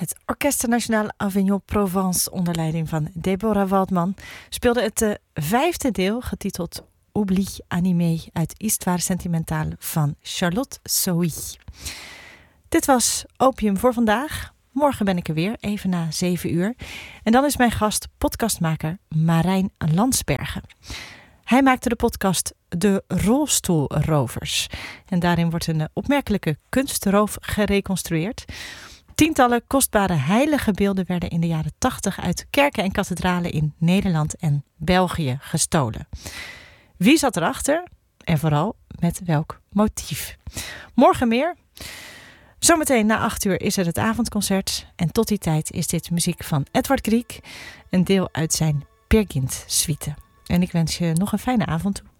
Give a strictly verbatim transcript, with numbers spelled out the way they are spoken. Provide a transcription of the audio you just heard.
Het Orchestre National Avignon Provence onder leiding van Deborah Waldman speelde het uh, vijfde deel getiteld Oubli animé uit Histoire sentimentale van Charlotte Sohi. Dit was Opium voor vandaag. Morgen ben ik er weer, even na zeven uur. En dan is mijn gast podcastmaker Marijn Landsbergen. Hij maakte de podcast De Rolstoelrovers. En daarin wordt een opmerkelijke kunstroof gereconstrueerd. Tientallen kostbare heilige beelden werden in de jaren tachtig uit kerken en kathedralen in Nederland en België gestolen. Wie zat erachter? En vooral met welk motief? Morgen meer. Zometeen na acht uur is er het avondconcert. En tot die tijd is dit muziek van Edward Grieg, een deel uit zijn Peer Gynt suite. En ik wens je nog een fijne avond toe.